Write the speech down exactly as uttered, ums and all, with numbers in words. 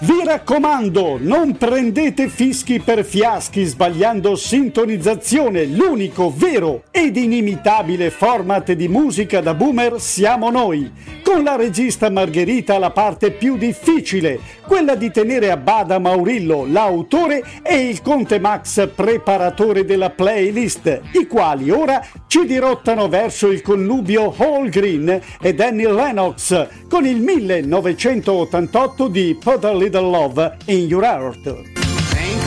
Vi raccomando, non prendete fischi per fiaschi sbagliando sintonizzazione. L'unico vero ed inimitabile format di musica da boomer siamo noi. Con la regista Margherita la parte più difficile, quella di tenere a bada Maurillo, l'autore, e il Conte Max, preparatore della playlist, i quali ora ci dirottano verso il connubio Hall Green e Danny Lennox con il millenovecentottantotto di Put a Little Love in Your Heart.